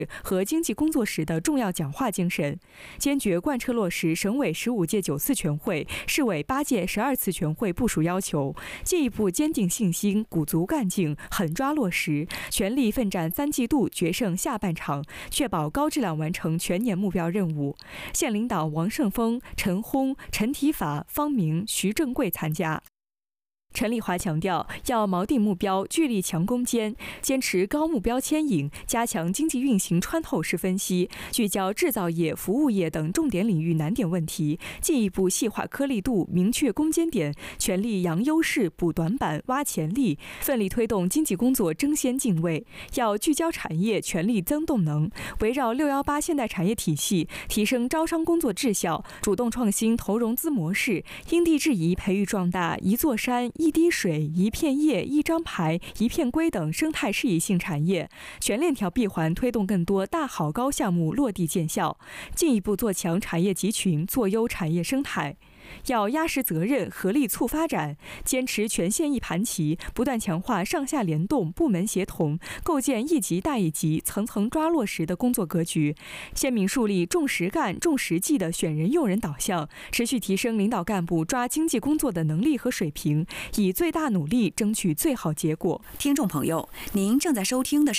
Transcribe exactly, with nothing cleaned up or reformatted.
和经济工作时的重要讲话精神，坚决贯彻落实省委十五届九次全会、市委八届十二次全会部署要求，进一步坚定信心，鼓足干劲，狠抓落实，全力奋战三季度，决胜下半场，确保高质量完成全年目标任务。县领导王胜峰、陈轰、陈提法、方明、徐正贵参加。陈丽华强调，要锚定目标，聚力强攻坚，坚持高目标牵引，加强经济运行穿透式分析，聚焦制造业、服务业等重点领域难点问题，进一步细化颗粒度，明确攻坚点，全力扬优势、补短板、挖潜力，奋力推动经济工作争先进位。要聚焦产业，全力增动能，围绕六幺八现代产业体系，提升招商工作质效，主动创新投融资模式，因地制宜培育壮大一座山、一滴水、一片叶、一张牌、一片龟等生态适宜性产业，全链条闭环推动更多大好高项目落地见效，进一步做强产业集群，做优产业生态。要压实责任，合力促发展，坚持全县一盘棋，不断强化上下联动、部门协同，构建一级带一级、层层抓落实的工作格局，鲜明树立重实干、重实际的选人用人导向，持续提升领导干部抓经济工作的能力和水平，以最大努力争取最好结果。 听众朋友，您正在收听的是